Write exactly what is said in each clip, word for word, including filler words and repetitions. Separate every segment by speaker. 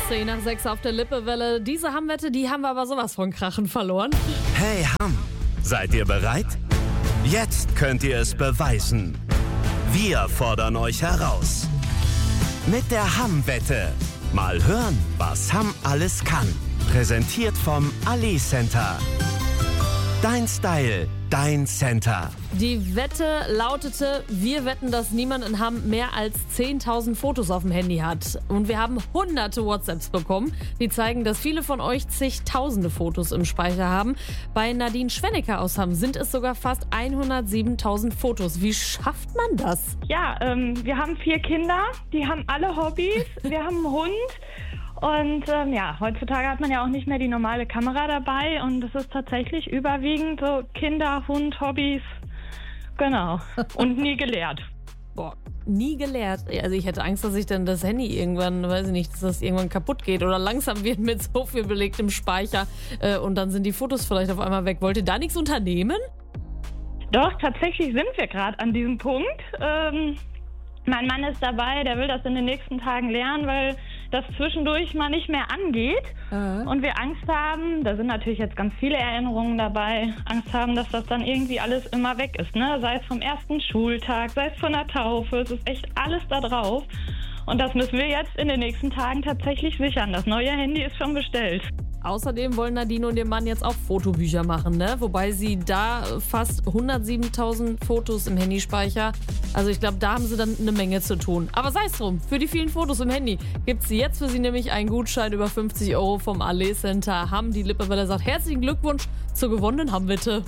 Speaker 1: zehn nach sechs auf der Lippewelle. Diese Hamm-Wette, die haben wir aber sowas von Krachen verloren.
Speaker 2: Hey Hamm, seid ihr bereit? Jetzt könnt ihr es beweisen. Wir fordern euch heraus. Mit der Hamm-Wette. Mal hören, was Hamm alles kann. Präsentiert vom Allee Center. Dein Style, dein Center.
Speaker 1: Die Wette lautete, wir wetten, dass niemand in Hamm mehr als zehntausend Fotos auf dem Handy hat. Und wir haben hunderte WhatsApps bekommen, die zeigen, dass viele von euch zigtausende Fotos im Speicher haben. Bei Nadine Schwennecker aus Hamm sind es sogar fast hundertsiebentausend Fotos. Wie schafft man das?
Speaker 3: Ja, ähm, wir haben vier Kinder, die haben alle Hobbys, wir haben einen Hund. Und ähm, ja, heutzutage hat man ja auch nicht mehr die normale Kamera dabei und es ist tatsächlich überwiegend so Kinder, Hund, Hobbys, genau, und nie gelehrt.
Speaker 1: Boah, nie gelehrt. Also ich hätte Angst, dass ich dann das Handy irgendwann, weiß ich nicht, dass das irgendwann kaputt geht oder langsam wird mit so viel belegtem Speicher äh, und dann sind die Fotos vielleicht auf einmal weg. Wollt ihr da nichts unternehmen?
Speaker 3: Doch, tatsächlich sind wir gerade an diesem Punkt. Ähm, mein Mann ist dabei, der will das in den nächsten Tagen lernen, weil das zwischendurch mal nicht mehr angeht uh-huh. und wir Angst haben, da sind natürlich jetzt ganz viele Erinnerungen dabei, Angst haben, dass das dann irgendwie alles immer weg ist, ne? Sei es vom ersten Schultag, sei es von der Taufe, es ist echt alles da drauf und das müssen wir jetzt in den nächsten Tagen tatsächlich sichern. Das neue Handy ist schon bestellt.
Speaker 1: Außerdem wollen Nadine und ihr Mann jetzt auch Fotobücher machen, ne? Wobei sie da fast hundertsiebentausend Fotos im Handyspeicher, also ich glaube, da haben sie dann eine Menge zu tun. Aber sei es drum, für die vielen Fotos im Handy gibt es jetzt für sie nämlich einen Gutschein über fünfzig Euro vom Allee Center Hamm. Die Lippewelle sagt herzlichen Glückwunsch zur gewonnenen Hamm-Wette.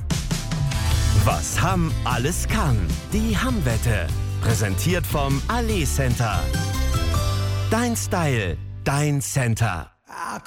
Speaker 2: Was Hamm alles kann. Die Hamm-Wette. Präsentiert vom Allee Center. Dein Style, dein Center.
Speaker 4: I